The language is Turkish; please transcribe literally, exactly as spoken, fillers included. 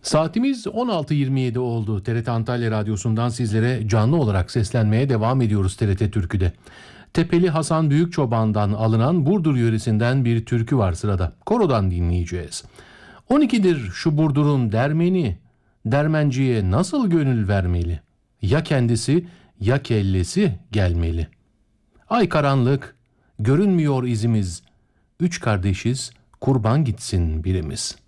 Saatimiz on altı yirmi yedi oldu. T R T Antalya Radyosu'ndan sizlere canlı olarak seslenmeye devam ediyoruz T R T Türkü'de. Tepeli Hasan Büyükçoban'dan alınan Burdur yöresinden bir türkü var sırada. Korodan dinleyeceğiz. on ikidir şu Burdur'un dermeni, dermenciye nasıl gönül vermeli? Ya kendisi ya kellesi gelmeli. Ay karanlık, görünmüyor izimiz, üç kardeşiz, kurban gitsin birimiz.